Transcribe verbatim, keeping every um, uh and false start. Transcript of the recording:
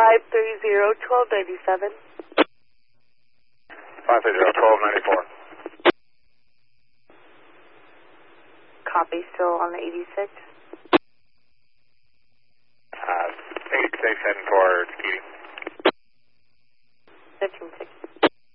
five three zero, twelve ninety-seven. five three zero, twelve ninety-four. Copy, still on the eighty-six. Uh, eighty-six heading for Keating. fifteen sixty.